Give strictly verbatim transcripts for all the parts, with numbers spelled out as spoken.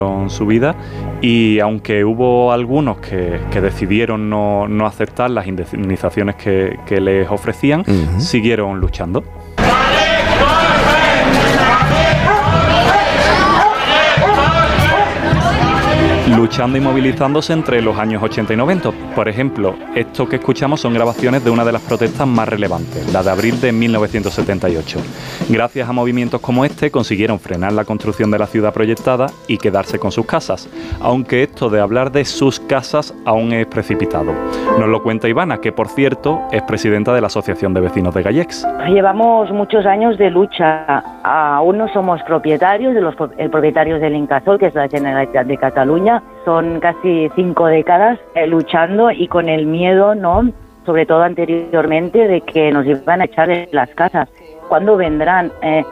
su vida, y aunque hubo algunos que, que decidieron no, no aceptar las indemnizaciones que, que les ofrecían, uh-huh. siguieron luchando. Luchando y movilizándose entre los años ochenta y noventa. Por ejemplo, esto que escuchamos son grabaciones de una de las protestas más relevantes, la de abril de mil novecientos setenta y ocho. Gracias a movimientos como este consiguieron frenar la construcción de la ciudad proyectada y quedarse con sus casas, aunque esto de hablar de sus casas aún es precipitado. Nos lo cuenta Ivana, que por cierto es presidenta de la Asociación de Vecinos de Gallecs. Llevamos muchos años de lucha. Aún no somos propietarios, de los el propietarios del Incasòl, que es la Generalitat de Cataluña. Son casi cinco décadas eh, luchando y con el miedo, ¿no?, sobre todo anteriormente, de que nos iban a echar de las casas. ¿Cuándo vendrán? Eh...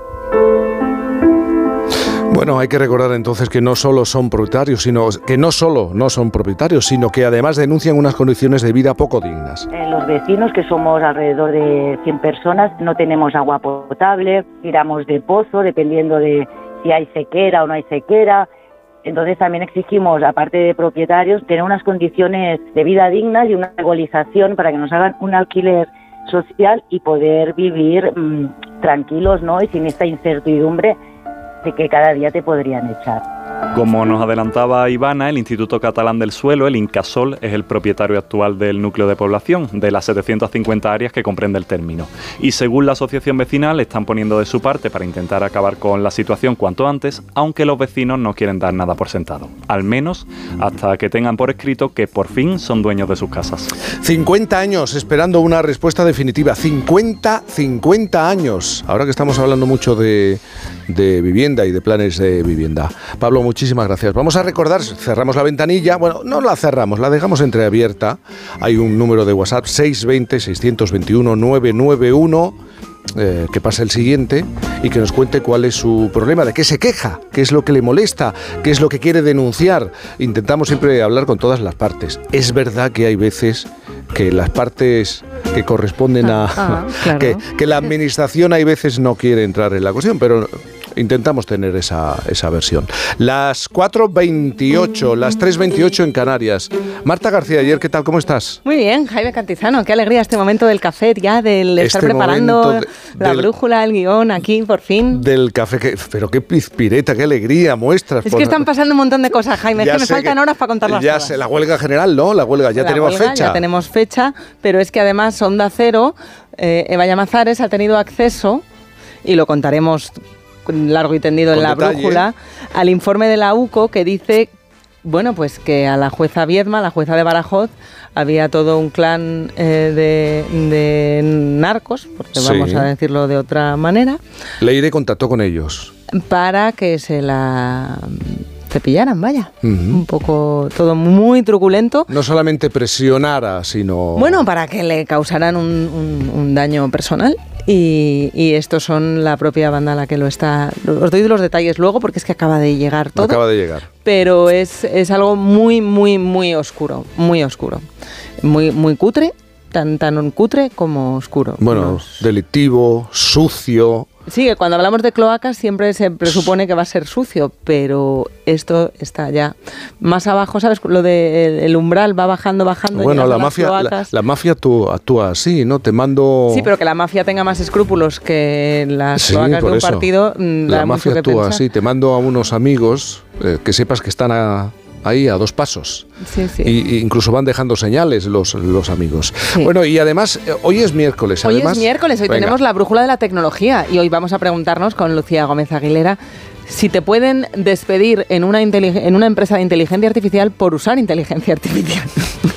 Bueno, hay que recordar entonces que no solo son propietarios, sino que no solo no son propietarios, sino que además denuncian unas condiciones de vida poco dignas. Eh, los vecinos, que somos alrededor de cien personas, no tenemos agua potable, tiramos de pozo, dependiendo de si hay sequera o no hay sequera. Entonces también exigimos, aparte de propietarios, tener unas condiciones de vida dignas y una regularización para que nos hagan un alquiler social y poder vivir mmm, tranquilos, ¿no?, y sin esta incertidumbre de que cada día te podrían echar. Como nos adelantaba Ivana, el Instituto Catalán del Suelo, el Incasòl, es el propietario actual del núcleo de población, de las setecientas cincuenta áreas que comprende el término. Y según la asociación vecinal, están poniendo de su parte para intentar acabar con la situación cuanto antes, aunque los vecinos no quieren dar nada por sentado. Al menos hasta que tengan por escrito que por fin son dueños de sus casas. cincuenta años esperando una respuesta definitiva. cincuenta, cincuenta años. Ahora que estamos hablando mucho de, de vivienda y de planes de vivienda. Pablo, muchísimas gracias. Vamos a recordar, cerramos la ventanilla, bueno, no la cerramos, la dejamos entreabierta. Hay un número de WhatsApp, seis dos cero, seis dos uno, nueve nueve uno, eh, que pase el siguiente y que nos cuente cuál es su problema, de qué se queja, qué es lo que le molesta, qué es lo que quiere denunciar. Intentamos siempre hablar con todas las partes. Es verdad que hay veces que las partes que corresponden a... Ah, claro. que, que la administración hay veces no quiere entrar en la cuestión, pero... intentamos tener esa, esa versión. Las cuatro veintiocho, las tres veintiocho en Canarias. Marta García Ayer, ¿qué tal? ¿Cómo estás? Muy bien, Jaime Cantizano. Qué alegría este momento del café ya, del estar este preparando de, la del, brújula, el guión aquí, por fin. Del café, que, pero qué pizpireta, qué alegría muestras. Es por... que están pasando un montón de cosas, Jaime. Es que me faltan que, horas para contarlas ya todas. Sé, la huelga general, ¿no? La huelga, ya la tenemos huelga, fecha. Ya tenemos fecha, pero es que además Onda Cero, eh, Eva Llamazares ha tenido acceso, y lo contaremos largo y tendido en la detalle. brújula, al informe de la U C O que dice, bueno, pues que a la jueza Viedma, la jueza de Badajoz, había todo un clan eh, de, de narcos, porque sí. vamos a decirlo de otra manera. Leire contactó con ellos. Para que se la cepillaran, vaya. Uh-huh. Un poco, todo muy truculento. No solamente presionara, sino... Bueno, para que le causaran un, un, un daño personal. Y, y estos son la propia banda la que lo está... Os doy los detalles luego porque es que acaba de llegar todo. Acaba de llegar. Pero es, es algo muy, muy, muy oscuro. Muy oscuro. Muy, muy cutre. Tan, tan cutre como oscuro. Bueno, Los... delictivo, sucio... Sí, que cuando hablamos de cloacas siempre se presupone que va a ser sucio, pero esto está ya más abajo, ¿sabes? Lo del el umbral va bajando, bajando. Bueno, la mafia, la, la mafia actúa, actúa así, ¿no? Te mando... Sí, pero que la mafia tenga más escrúpulos que las sí, cloacas de un eso. partido, la da mafia mucho que actúa pensar. así, te mando a unos amigos eh, que sepas que están a... ahí a dos pasos. Sí, sí. Y, y incluso van dejando señales los, los amigos. Sí. Bueno, y además, hoy es miércoles. Hoy además, es miércoles, hoy venga. tenemos la brújula de la tecnología y hoy vamos a preguntarnos con Lucía Gómez Aguilera si te pueden despedir en una, intelig- en una empresa de inteligencia artificial por usar inteligencia artificial.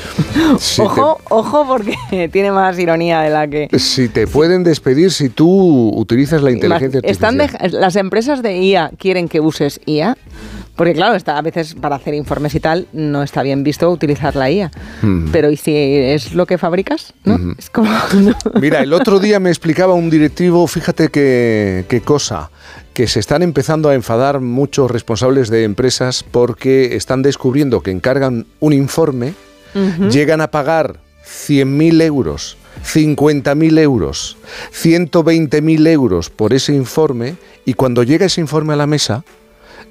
Si ojo, te, ojo, porque tiene más ironía de la que... Si te pueden despedir si tú utilizas la inteligencia Están artificial. De, las empresas de I A quieren que uses I A. Porque claro, está, a veces para hacer informes y tal no está bien visto utilizar la I A. Mm. Pero ¿y si es lo que fabricas? ¿No? Mm. Es como, ¿no? Mira, el otro día me explicaba un directivo, fíjate qué, qué cosa, que se están empezando a enfadar muchos responsables de empresas porque están descubriendo que encargan un informe, uh-huh. llegan a pagar cien mil euros, cincuenta mil euros, ciento veinte mil euros por ese informe y cuando llega ese informe a la mesa...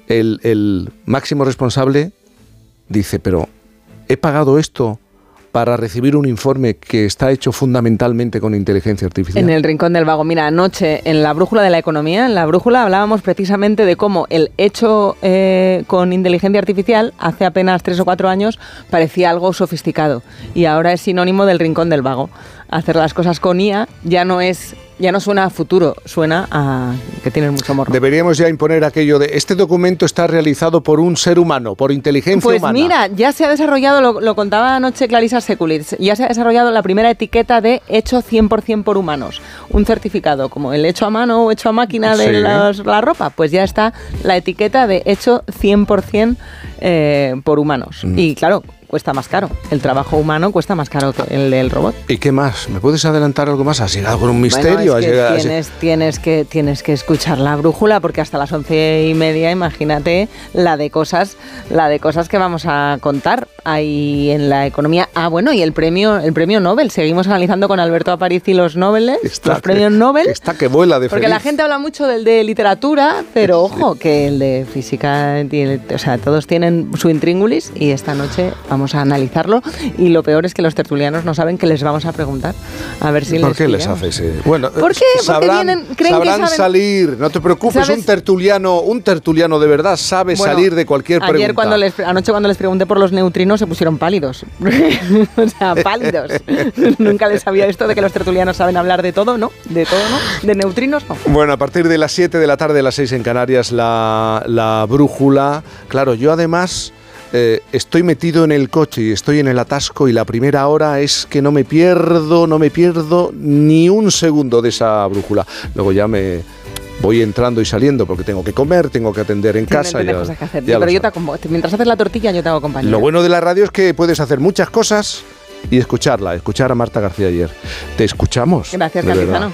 el, el máximo responsable dice, pero he pagado esto para recibir un informe que está hecho fundamentalmente con inteligencia artificial. En el Rincón del Vago. Mira, anoche en la Brújula de la Economía, en la Brújula hablábamos precisamente de cómo el hecho eh, con inteligencia artificial hace apenas tres o cuatro años parecía algo sofisticado y ahora es sinónimo del Rincón del Vago. Hacer las cosas con I A ya no es... Ya no suena a futuro, suena a que tienes mucho morro. Deberíamos ya imponer aquello de este documento está realizado por un ser humano, por inteligencia pues humana. Pues mira, ya se ha desarrollado, lo, lo contaba anoche Clarissa Sekulitz, ya se ha desarrollado la primera etiqueta de hecho cien por ciento por humanos. Un certificado, como el hecho a mano o hecho a máquina de sí. los, la ropa, pues ya está la etiqueta de hecho cien por ciento eh, por humanos. Mm. Y claro, cuesta más caro. El trabajo humano cuesta más caro que el del robot. ¿Y qué más? ¿Me puedes adelantar algo más? ¿Has llegado con un misterio? Bueno, es que llegado, tienes, has... tienes, que, tienes que escuchar la brújula porque hasta las once y media, imagínate la de cosas, la de cosas que vamos a contar ahí en la economía. Ah, bueno, y el premio, el premio Nobel. Seguimos analizando con Alberto Aparici los Nobeles, está los premios que, Nobel. Está que vuela de Porque feliz. La gente habla mucho del de literatura, pero ojo, que el de física, tiene, o sea, todos tienen su intríngulis y esta noche vamos a analizarlo. Y lo peor es que los tertulianos no saben qué les vamos a preguntar. A ver si ¿Por les qué pillamos. les haces? Eh? Bueno, ¿Por qué? sabrán, Porque vienen, creen sabrán que saben salir. No te preocupes. ¿Sabes? Un tertuliano, un tertuliano de verdad sabe bueno, salir de cualquier ayer pregunta. Cuando les, anoche cuando les pregunté por los neutrinos se pusieron pálidos. O sea, pálidos. Nunca les había esto de que los tertulianos saben hablar de todo, ¿no? De todo, ¿no? De neutrinos, no. Bueno, a partir de las siete de la tarde, las seis en Canarias, la, la brújula. Claro, yo además... Eh, estoy metido en el coche y estoy en el atasco y la primera hora es que no me pierdo, no me pierdo ni un segundo de esa brújula. Luego ya me voy entrando y saliendo porque tengo que comer, tengo que atender en Tienes casa. Ya, cosas que hacer. ya Pero yo te acompa- mientras haces la tortilla yo te hago compañía. Lo bueno de la radio es que puedes hacer muchas cosas y escucharla, escuchar a Marta García ayer. Te escuchamos. Gracias, de Cantizano.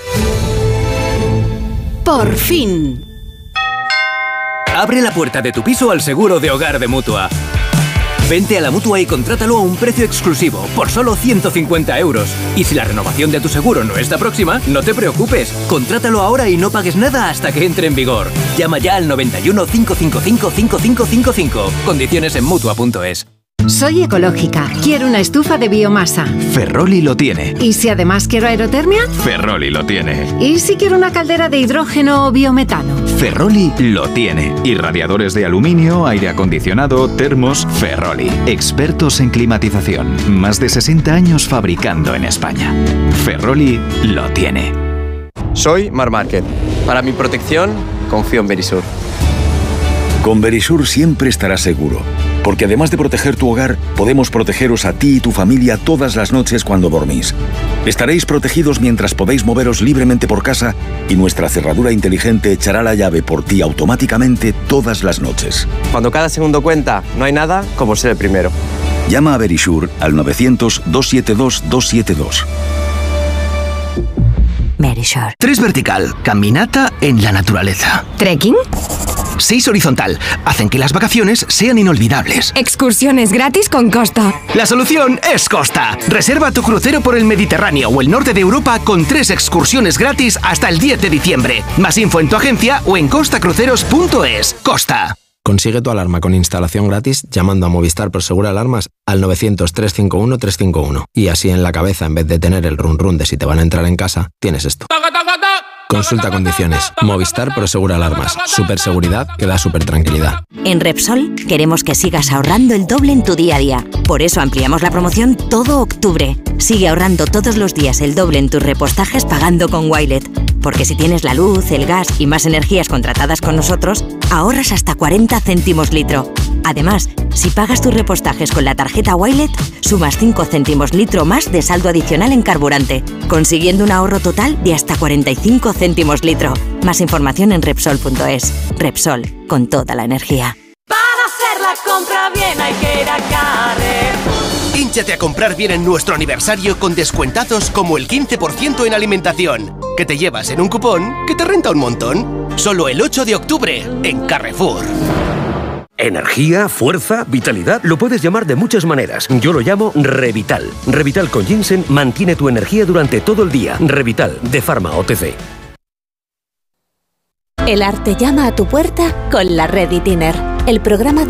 Por fin. Abre la puerta de tu piso al seguro de hogar de Mutua. Vente a la Mutua y contrátalo a un precio exclusivo, por solo ciento cincuenta euros. Y si la renovación de tu seguro no está próxima, no te preocupes. Contrátalo ahora y no pagues nada hasta que entre en vigor. Llama ya al noventa y uno, cinco cinco cinco, cinco cinco cinco cinco. Condiciones en Mutua punto es. Soy ecológica. Quiero una estufa de biomasa. Ferroli lo tiene. ¿Y si además quiero aerotermia? Ferroli lo tiene. ¿Y si quiero una caldera de hidrógeno o biometano? Ferroli lo tiene. Y radiadores de aluminio, aire acondicionado, termos, Ferroli. Expertos en climatización. Más de sesenta años fabricando en España. Ferroli lo tiene. Soy Mar Márquez. Para mi protección, confío en Verisur. Con Verisur siempre estarás seguro, porque además de proteger tu hogar, podemos protegeros a ti y tu familia todas las noches cuando dormís. Estaréis protegidos mientras podéis moveros libremente por casa y nuestra cerradura inteligente echará la llave por ti automáticamente todas las noches. Cuando cada segundo cuenta, no hay nada como ser el primero. Llama a Verisur al novecientos, doscientos setenta y dos, doscientos setenta y dos. Verisur. Tres vertical, caminata en la naturaleza. ¿Trekking? Seis horizontal, hacen que las vacaciones sean inolvidables. Excursiones gratis con Costa. La solución es Costa. Reserva tu crucero por el Mediterráneo o el norte de Europa con tres excursiones gratis hasta el diez de diciembre. Más info en tu agencia o en costa cruceros punto es. Costa. Consigue tu alarma con instalación gratis llamando a Movistar Prosegur Alarmas al novecientos, trescientos cincuenta y uno, trescientos cincuenta y uno. Y así en la cabeza, en vez de tener el run run de si te van a entrar en casa, tienes esto. Consulta condiciones. Movistar Prosegur Alarmas. Super seguridad que da super tranquilidad. En Repsol queremos que sigas ahorrando el doble en tu día a día. Por eso ampliamos la promoción todo octubre. Sigue ahorrando todos los días el doble en tus repostajes pagando con Wilet. Porque si tienes la luz, el gas y más energías contratadas con nosotros, ahorras hasta cuarenta céntimos litro. Además, si pagas tus repostajes con la tarjeta Wilet, sumas cinco céntimos litro más de saldo adicional en carburante, consiguiendo un ahorro total de hasta cuarenta y cinco céntimos litro. Más información en Repsol punto es. Repsol, con toda la energía. Para hacer la compra bien hay que ir a Carrefour. Hínchate a comprar bien en nuestro aniversario con descuentazos como el quince por ciento en alimentación, que te llevas en un cupón que te renta un montón. Solo el ocho de octubre en Carrefour. Energía, fuerza, vitalidad, lo puedes llamar de muchas maneras. Yo lo llamo Revital. Revital con ginseng mantiene tu energía durante todo el día. Revital, de Pharma O T C. El arte llama a tu puerta con la Ready Dinner, el programa de